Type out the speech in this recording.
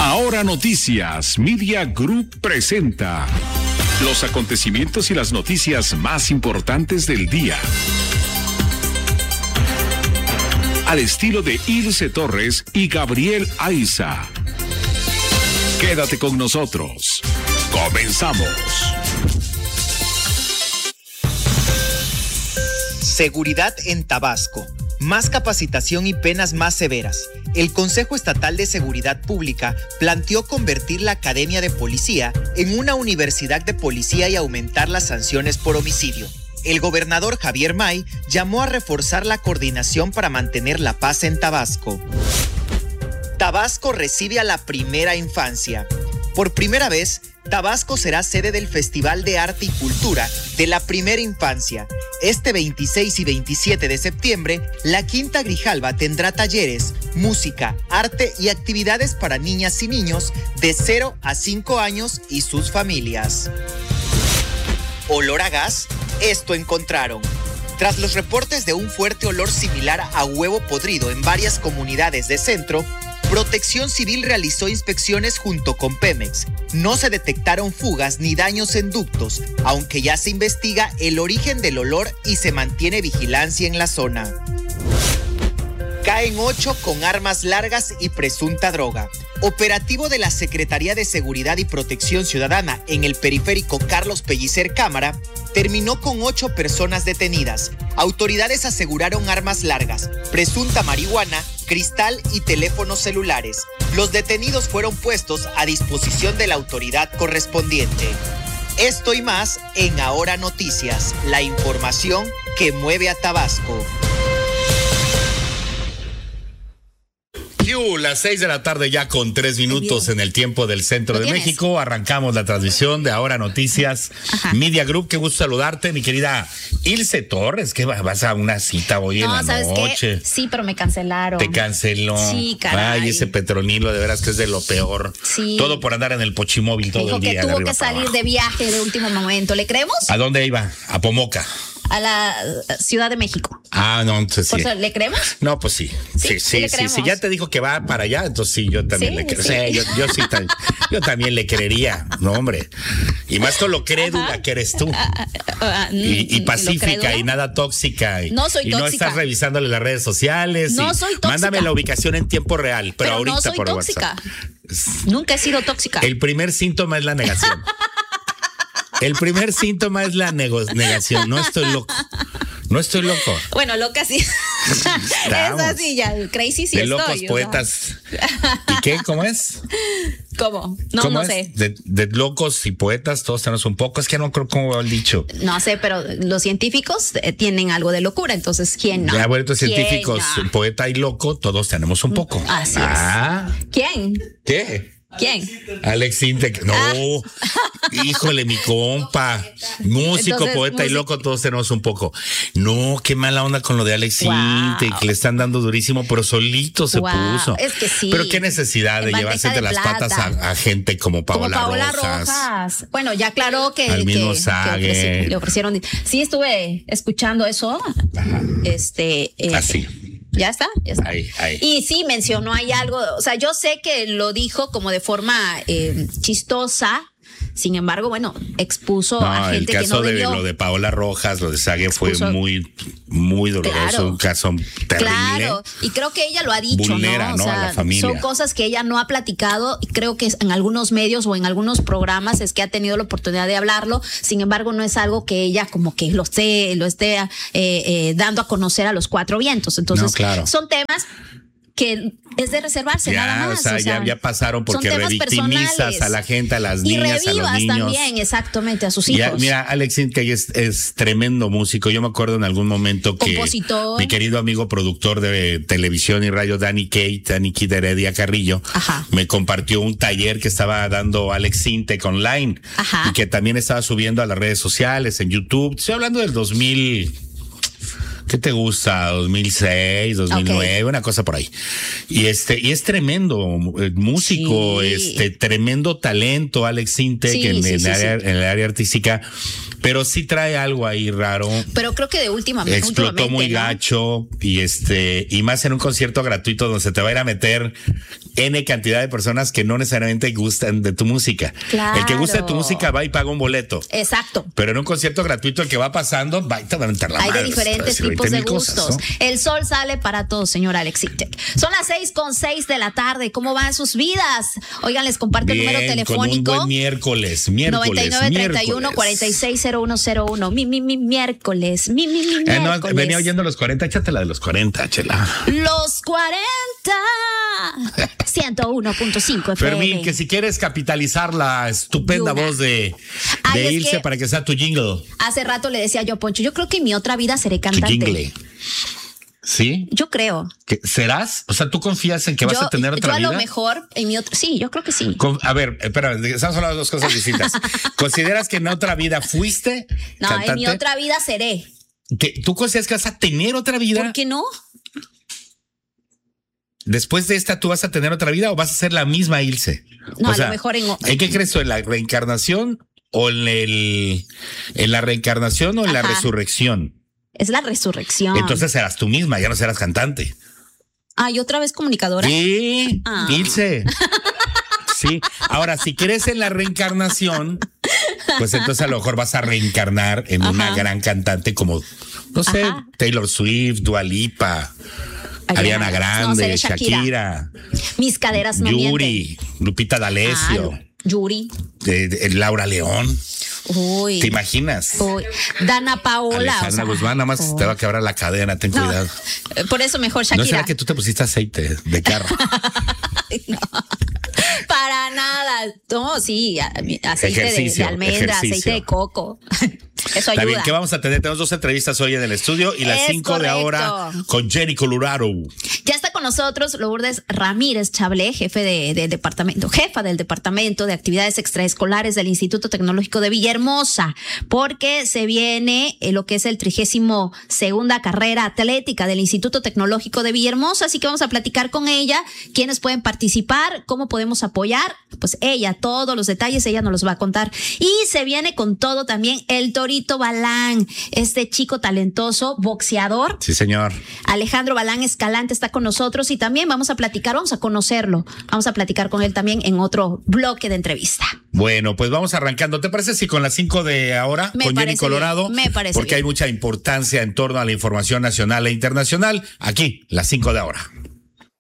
Ahora Noticias Media Group presenta los acontecimientos y las noticias más importantes del día. Al estilo de Ilse Torres y Gabriel Aiza. Quédate con nosotros. Comenzamos. Seguridad en Tabasco. Más capacitación y penas más severas. El Consejo Estatal de Seguridad Pública planteó convertir la Academia de Policía en una universidad de policía y aumentar las sanciones por homicidio. El gobernador Javier May llamó a reforzar la coordinación para mantener la paz en Tabasco. Tabasco recibe a la primera infancia. Por primera vez, Tabasco será sede del Festival de Arte y Cultura de la Primera Infancia. Este 26 y 27 de septiembre, la Quinta Grijalva tendrá talleres, música, arte y actividades para niñas y niños de 0 a 5 años y sus familias. ¿Olor a gas? Esto encontraron. Tras los reportes de un fuerte olor similar a huevo podrido en varias comunidades de Centro, Protección Civil realizó inspecciones junto con Pemex. No se detectaron fugas ni daños en ductos, aunque ya se investiga el origen del olor y se mantiene vigilancia en la zona. Caen 8 con armas largas y presunta droga. Operativo de la Secretaría de Seguridad y Protección Ciudadana en el periférico Carlos Pellicer Cámara terminó con 8 personas detenidas. Autoridades aseguraron armas largas, presunta marihuana, cristal y teléfonos celulares. Los detenidos fueron puestos a disposición de la autoridad correspondiente. Esto y más en Ahora Noticias, la información que mueve a Tabasco. Las 6 de la tarde ya con 3 minutos en el tiempo del centro de México. Arrancamos la transmisión de Ahora Noticias Media Group. Qué gusto saludarte, mi querida Ilse Torres. Que vas a una cita hoy en la ¿sabes noche? Qué? Sí, pero me cancelaron. Te canceló. Sí, caray. Ay, ese Petronilo, de veras que es de lo peor. Sí. Todo por andar en el pochimóvil todo Dijo el día. que tuvo que salir de viaje de último momento. ¿Le creemos? ¿A dónde iba? A Pomoca. A la Ciudad de México. Ah, no, entonces sí. ¿Le creemos? No, pues sí. Sí. Ya te dijo que va para allá, entonces sí, yo también le creo. Sí, yo también le creería, no, hombre. Y más con lo crédula que eres tú. Y pacífica y nada tóxica. No soy tóxica. Y no estás revisándole las redes sociales. No soy tóxica. Mándame la ubicación en tiempo real, pero ahorita no soy por tóxica. WhatsApp. Nunca he sido tóxica. El primer síntoma es la negación. El primer síntoma es la negación. No estoy loco. Bueno, loca sí. Es así, ya. Crazy sí de estoy. Locos poetas. ¿Y qué? ¿Cómo es? ¿Cómo? ¿Cómo no es? sé. De locos y poetas, todos tenemos un poco. Es que no creo cómo va el dicho. No sé, pero los científicos tienen algo de locura. Entonces, ¿quién no? Ya, bueno, científicos, poeta y loco, todos tenemos un poco. Así es. ¿Quién? ¿Qué? ¿Quién? Alex Intec. No, híjole, mi compa. Músico, entonces, poeta y loco, todos tenemos un poco. No, qué mala onda con lo de Alex Intec, que le están dando durísimo, pero solito se puso. Es que sí. Pero qué necesidad de llevarse de las patas a gente como Paola Rojas. Bueno, ya aclaró que le ofrecieron. Sí, estuve escuchando eso. Ajá. Así. Ya está. Ahí. Y sí, mencionó ahí algo, o sea, yo sé que lo dijo como de forma chistosa, sin embargo, bueno, expuso a gente que no debió. Lo de Paola Rojas, lo de Sague fue muy, muy doloroso, claro, un caso terrible. Claro, y creo que ella lo ha dicho, vulnera, ¿no? O sea, a la familia. Son cosas que ella no ha platicado y creo que en algunos medios o en algunos programas es que ha tenido la oportunidad de hablarlo, sin embargo, no es algo que ella como que lo esté dando a conocer a los cuatro vientos. Entonces, claro, son temas que es de reservarse nada más. O sea, ya pasaron porque revictimizas a la gente, a las niñas, a los niños. También, exactamente, a sus hijos. Mira, Alex Intec es tremendo músico. Yo me acuerdo en algún momento que mi querido amigo productor de televisión y radio, Dani Kid Heredia Carrillo, me compartió un taller que estaba dando Alex Intec online y que también estaba subiendo a las redes sociales, en YouTube. Estoy hablando del 2000... ¿Qué te gusta? 2006, 2009, una cosa por ahí. Y es tremendo músico, tremendo talento, Alex Intec en el área artística. Pero sí trae algo ahí raro. Pero creo que de explotó muy gacho y más en un concierto gratuito donde se te va a ir a meter N cantidad de personas que no necesariamente gustan de tu música. Claro. El que gusta de tu música va y paga un boleto. Exacto. Pero en un concierto gratuito el que va pasando va y te va a meter la madre. Hay de diferentes tipos de gustos. Cosas, ¿no? El sol sale para todos, señor Alex Intec. Son las 6:06 de la tarde. ¿Cómo van sus vidas? Oigan, les comparto el número telefónico. Con un buen miércoles. 9931-460101. Mi miércoles. Mi miércoles. No, venía oyendo los 40. Échate la de los 40, chela. Los 40. 101.5 FM. Fermín, que si quieres capitalizar la estupenda voz de Ilse para que sea tu jingle. Hace rato le decía yo a Poncho, yo creo que en mi otra vida seré cantante. Jingle. ¿Sí? Yo creo. ¿Serás? O sea, ¿tú confías en que vas a tener otra vida? Yo a lo mejor en mi otra... Sí, yo creo que sí. A ver, espera, estamos hablando de dos cosas distintas. ¿Consideras que en otra vida fuiste cantante? En mi otra vida seré. ¿Tú consideras que vas a tener otra vida? ¿Por qué no? Después de esta, ¿tú vas a tener otra vida o vas a ser la misma Ilse? No, a lo mejor ¿en qué crees tú? ¿En la reencarnación o en la reencarnación o en la resurrección? Es la resurrección. Entonces serás tú misma, ya no serás cantante. ¿Y otra vez comunicadora? Sí, Ilse. Sí. Ahora, si crees en la reencarnación, pues entonces a lo mejor vas a reencarnar en una gran cantante como, no sé, Taylor Swift, Dua Lipa, Ariana Grande, Shakira. Mis caderas no Yuri, mienten. Lupita D'Alessio. Yuri. Laura León. Uy. ¿Te imaginas? Uy. Dana Paola. Alejandra Guzmán, nada más te va a quebrar la cadena, ten cuidado. Por eso mejor Shakira. ¿No será que tú te pusiste aceite de carro? No. Para nada. No, sí, aceite de almendra, aceite de coco. Eso ayuda. Está bien, ¿qué vamos a tener? Tenemos 2 entrevistas hoy en el estudio y las 5 de ahora con Jenny Colorado. Ya está con nosotros Lourdes Ramírez Chablé, jefa del Departamento de Actividades Extraescolares del Instituto Tecnológico de Villahermosa, porque se viene lo que es el 32ª carrera atlética del Instituto Tecnológico de Villahermosa, así que vamos a platicar con ella, quiénes pueden participar, cómo podemos apoyar, pues ella, todos los detalles, ella nos los va a contar. Y se viene con todo también el Torito Balán, este chico talentoso, boxeador. Sí, señor. Alejandro Balán Escalante está con nosotros y también vamos a conocerlo, vamos a platicar con él también en otro bloque de entrevista. Bueno, pues vamos arrancando. ¿Te parece si con las 5 de ahora, con Jenny Colorado? Me parece porque bien. Hay mucha importancia en torno a la información nacional e internacional. Aquí, las 5 de ahora.